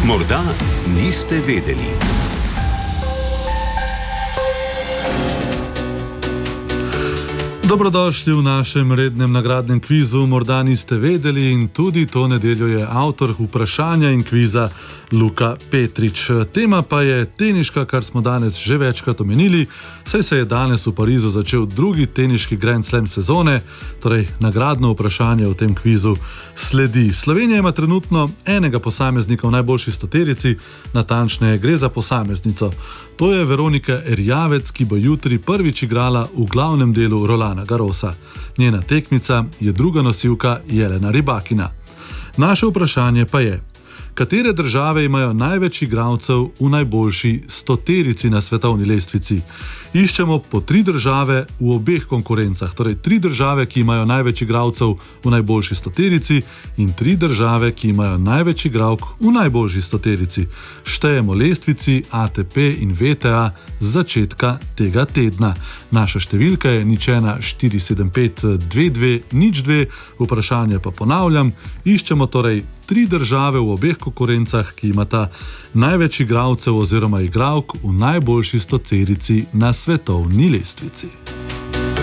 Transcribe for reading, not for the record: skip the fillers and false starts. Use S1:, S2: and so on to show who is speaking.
S1: Morda niste vedeli.
S2: Dobrodošli v našem rednem nagradnem kvizu Morda niste vedeli in tudi to nedeljo je avtor vprašanja in kviza Luka Petrič. Tema pa je teniška, kar smo danes že večkrat omenili, saj se je danes v Parizu začel drugi teniški Grand Slam sezone, torej nagradno vprašanje v tem kvizu sledi. Slovenija ima trenutno enega posameznika v najboljši stoterici, natančneje gre za posameznico. To je Veronika Erjavec, ki bo jutri prvič igrala v glavnem delu Rolana Garrosa. Njena tekmica je druga nosilka Jelena Rybakina. Naše vprašanje pa je: katere države imajo največ igralcev v najboljši stoterici na svetovni lestvici? Iščemo po 3 države v obeh konkurencah, torej 3 države, ki imajo največ igralcev v najboljši stoterici in 3 države, ki imajo največ igralk v najboljši stoterici. Štejemo lestvici ATP in WTA z začetka tega tedna. Naša številka je 01475 2202, vprašanje pa ponavljam, iščemo torej 3 države v obeh konkurencah, ki imata največ igralcev oziroma igralk v najboljši stoterici na svetovni lestvici.